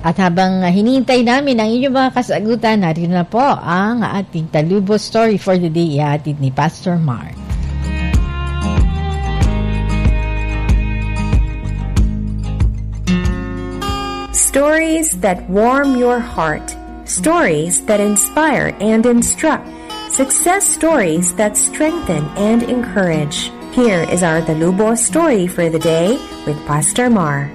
At habang hinihintay namin ang inyong mga kasagutan, narito na po ang ating Talubo Story for the Day, ihatid ni Pastor Mar. Stories that warm your heart. Stories that inspire and instruct. Success stories that strengthen and encourage. Here is our Talubo Story for the Day with Pastor Mar.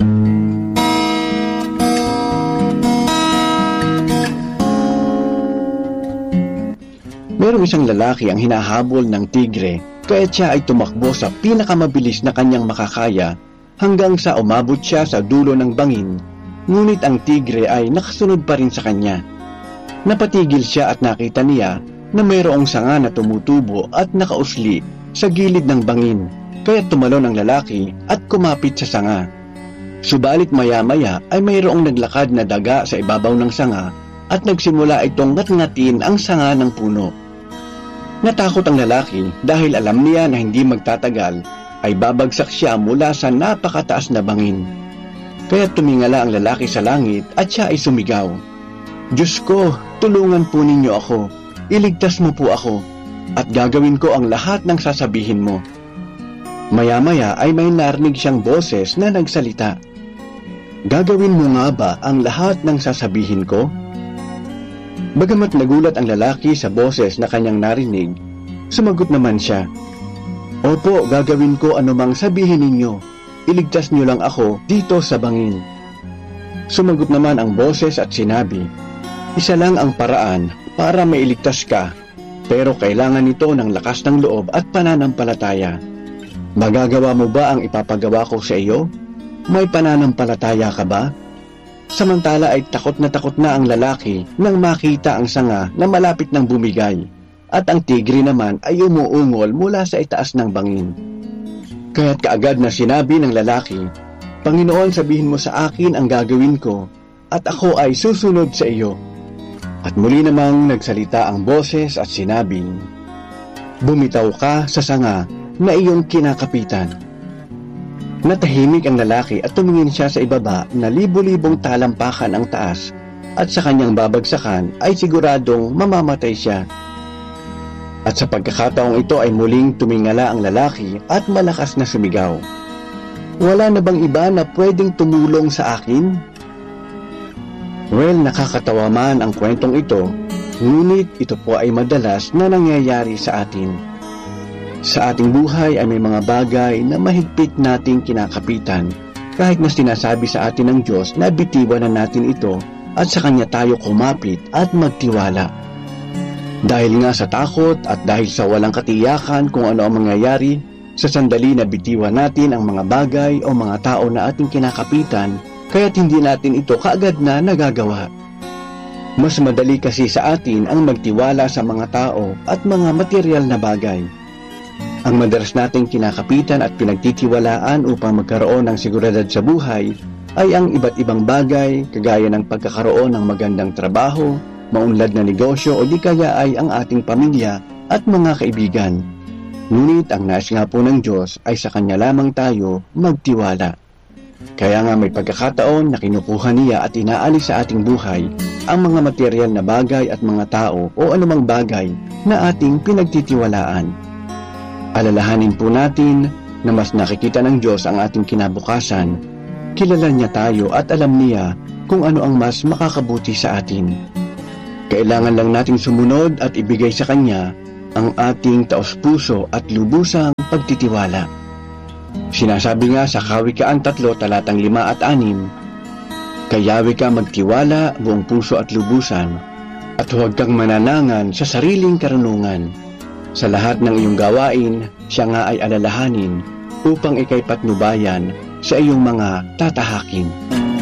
Merong isang lalaki ang hinahabol ng tigre, kaya siya ay tumakbo sa pinakamabilis na kanyang makakaya hanggang sa umabot siya sa dulo ng bangin. Ngunit ang tigre ay nakasunod pa rin sa kanya. Napatigil siya at nakita niya na mayroong sanga na tumutubo at nakausli sa gilid ng bangin, kaya tumalon ang lalaki at kumapit sa sanga. Subalit maya-maya ay mayroong naglakad na daga sa ibabaw ng sanga at nagsimula itong ngat-ngatin ang sanga ng puno. Natakot ang lalaki dahil alam niya na hindi magtatagal ay babagsak siya mula sa napakataas na bangin. Kaya tumingala ang lalaki sa langit at siya ay sumigaw, "Diyos ko, tulungan po ninyo ako. Iligtas mo po ako at gagawin ko ang lahat ng sasabihin mo." Maya-maya ay may narinig siyang boses na nagsalita, "Gagawin mo nga ba ang lahat ng sasabihin ko?" Bagamat nagulat ang lalaki sa boses na kanyang narinig, sumagot naman siya, "Opo, gagawin ko anumang sabihin ninyo. Iligtas niyo lang ako dito sa bangin." Sumagot naman ang boses at sinabi, "Isa lang ang paraan para mailigtas ka, pero kailangan nito ng lakas ng loob at pananampalataya. Magagawa mo ba ang ipapagawa ko sa iyo? May pananampalataya ka ba?" Samantala ay takot na ang lalaki nang makita ang sanga na malapit ng bumigay, at ang tigre naman ay umuungol mula sa itaas ng bangin. Kaya't kaagad na sinabi ng lalaki, "Panginoon, sabihin mo sa akin ang gagawin ko, at ako ay susunod sa iyo." At muli namang nagsalita ang boses at sinabing, "Bumitaw ka sa sanga na iyong kinakapitan." Natahimik ang lalaki at tumingin siya sa ibaba na libo-libong talampakan ang taas, at sa kanyang babagsakan ay siguradong mamamatay siya. At sa pagkakataong ito ay muling tumingala ang lalaki at malakas na sumigaw, "Wala na bang iba na pwedeng tumulong sa akin?" Well, nakakatawa man ang kwentong ito, ngunit ito po ay madalas na nangyayari sa atin. Sa ating buhay ay may mga bagay na mahigpit nating kinakapitan, kahit na sinasabi sa atin ng Diyos na bitiwan na natin ito at sa Kanya tayo kumapit at magtiwala. Dahil nga sa takot at dahil sa walang katiyakan kung ano ang mangyayari, sa sandali na bitiwan natin ang mga bagay o mga tao na ating kinakapitan, kaya't hindi natin ito kaagad na nagagawa. Mas madali kasi sa atin ang magtiwala sa mga tao at mga material na bagay. Ang madalas nating kinakapitan at pinagtitiwalaan upang magkaroon ng seguridad sa buhay ay ang iba't ibang bagay kagaya ng pagkakaroon ng magandang trabaho, maunlad na negosyo o di kaya ay ang ating pamilya at mga kaibigan. Ngunit ang nais nga po ng Diyos ay sa Kanya lamang tayo magtiwala. Kaya nga may pagkakataon na kinukuha niya at inaalis sa ating buhay ang mga material na bagay at mga tao o anumang bagay na ating pinagtitiwalaan. Alalahanin po natin na mas nakikita ng Diyos ang ating kinabukasan. Kilala niya tayo at alam niya kung ano ang mas makakabuti sa atin. Kailangan lang nating sumunod at ibigay sa Kanya ang ating taos-puso at lubusang pagtitiwala. Sinasabi nga sa Kawikaan 3, talatang 5 at 6, "Kayawi ka magtiwala buong puso at lubusan, at huwag kang mananangan sa sariling karunungan. Sa lahat ng iyong gawain, siya nga ay alalahanin upang ika'y patnubayan sa iyong mga tatahakin."